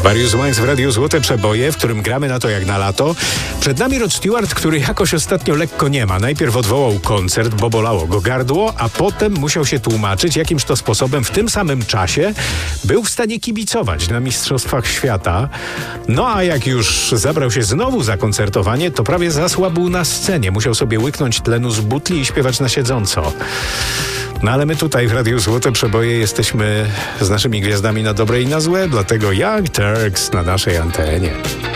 Various Minds w Radiu Złote Przeboje, w którym gramy na to jak na lato. Przed nami Rod Stewart, który jakoś ostatnio lekko nie ma. Najpierw odwołał koncert, bo bolało go gardło, a potem musiał się tłumaczyć, jakimż to sposobem w tym samym czasie był w stanie kibicować na Mistrzostwach Świata. No a jak już zabrał się znowu za koncertowanie, to prawie zasłabł na scenie. Musiał sobie łyknąć tlenu z butli i śpiewać na siedząco. No ale my tutaj w Radiu Złote Przeboje jesteśmy z naszymi gwiazdami na dobre i na złe, dlatego Young Turks na naszej antenie.